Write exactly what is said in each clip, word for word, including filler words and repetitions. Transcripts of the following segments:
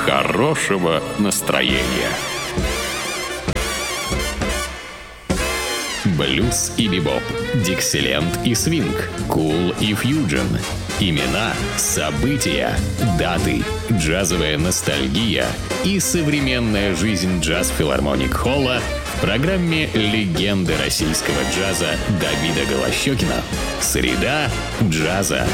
хорошего настроения. Блюз и бибоп, диксиленд и свинг, кул и фьюджен. Имена, события, даты, джазовая ностальгия и современная жизнь джаз-филармоник Холла в программе «Легенды российского джаза» Давида Голощёкина. Среда джаза.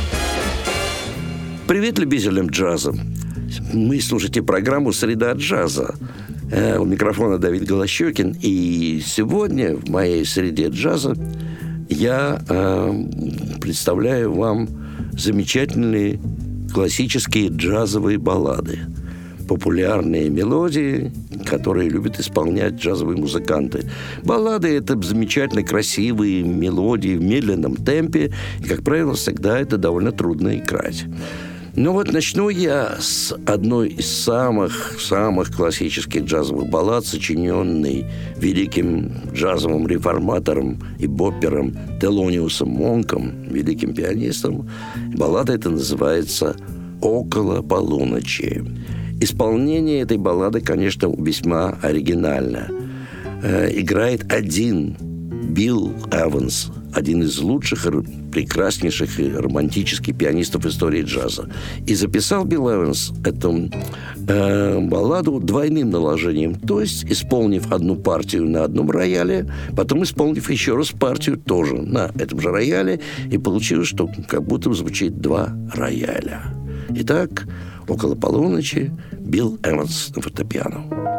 Привет любителям джаза. Вы слушаете программу «Среда джаза». У микрофона Давид Голощёкин. И сегодня в моей «Среде джаза» я э, представляю вам замечательные классические джазовые баллады. Популярные мелодии, которые любят исполнять джазовые музыканты. Баллады — это замечательно красивые мелодии в медленном темпе. И, как правило, всегда это довольно трудно играть. Ну вот начну я с одной из самых-самых классических джазовых баллад, сочиненной великим джазовым реформатором и боппером Телониусом Монком, великим пианистом. Баллада эта называется «Около полуночи». Исполнение этой баллады, конечно, весьма оригинально. Э, играет один Билл Эванс, один из лучших, прекраснейших и романтических пианистов истории джаза. И записал Билл Эванс эту э, балладу двойным наложением, то есть исполнив одну партию на одном рояле, потом исполнив еще раз партию тоже на этом же рояле, и получилось, что как будто звучит два рояля. Итак, «Около полуночи», Билл Эванс на фортепиано.